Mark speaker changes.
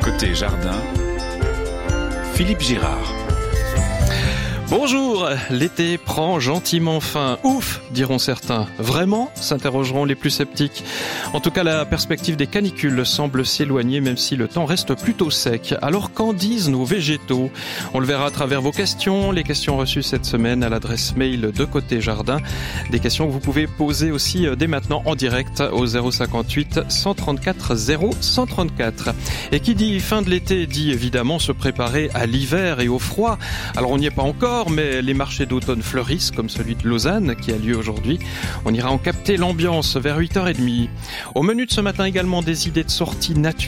Speaker 1: Côté jardin, Philippe Girard.
Speaker 2: Bonjour, l'été prend gentiment fin. Ouf, diront certains. Vraiment, s'interrogeront les plus sceptiques. En tout cas, la perspective des canicules semble s'éloigner, même si le temps reste plutôt sec. Alors qu'en disent nos végétaux? On le verra à travers vos questions, les questions reçues cette semaine à l'adresse mail de Côté Jardin. Des questions que vous pouvez poser aussi dès maintenant en direct au 058 134 0134. Et qui dit fin de l'été dit évidemment se préparer à l'hiver et au froid. Alors on n'y est pas encore, mais les marchés d'automne fleurissent, comme celui de Lausanne qui a lieu aujourd'hui. On ira en capter l'ambiance vers 8h30. Au menu de ce matin également des idées de sortie nature.